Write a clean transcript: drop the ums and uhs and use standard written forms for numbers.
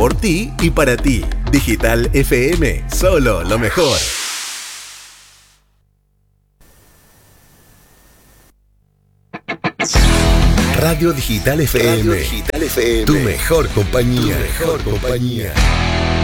por ti y para ti. Digital FM, solo lo mejor. Radio Digital FM. Radio Digital FM. Tu mejor compañía. Tu mejor compañía.